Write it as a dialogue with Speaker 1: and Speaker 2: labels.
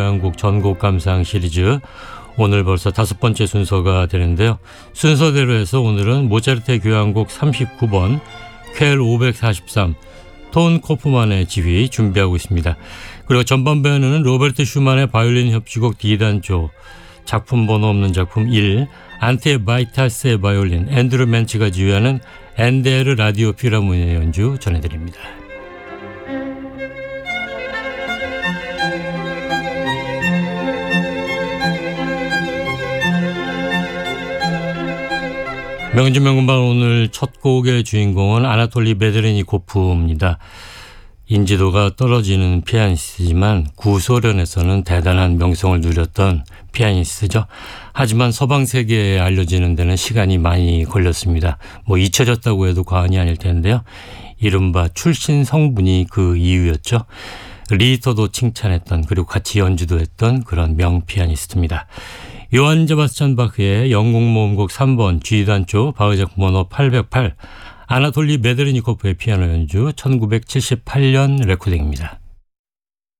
Speaker 1: 교향곡 전곡 감상 시리즈 오늘 벌써 5번째 순서가 되는데요. 순서대로 해서 오늘은 모차르트의 교향곡 39번 퀘 543 톤 코프만의 지휘 준비하고 있습니다. 그리고 전반부에는 로베르트 슈만의 바이올린 협주곡 D단조 작품 번호 없는 작품 1 안테 바이탈스의 바이올린 앤드루 맨츠가 지휘하는 엔데르 라디오 필하모니의 연주 전해드립니다. 명진명금방 오늘 첫 곡의 주인공은 아나톨리 메드레니코프입니다. 인지도가 떨어지는 피아니스트지만 구소련에서는 대단한 명성을 누렸던 피아니스트죠. 하지만 서방 세계에 알려지는 데는 시간이 많이 걸렸습니다. 잊혀졌다고 해도 과언이 아닐 텐데요. 이른바 출신 성분이 그 이유였죠. 리히터도 칭찬했던 그리고 같이 연주도 했던 그런 명 피아니스트입니다. 요한 세바스찬 바흐의 영국모음곡 3번 G단조 바흐작품 번호 808 아나톨리 메드레니코프의 피아노 연주 1978년 레코딩입니다.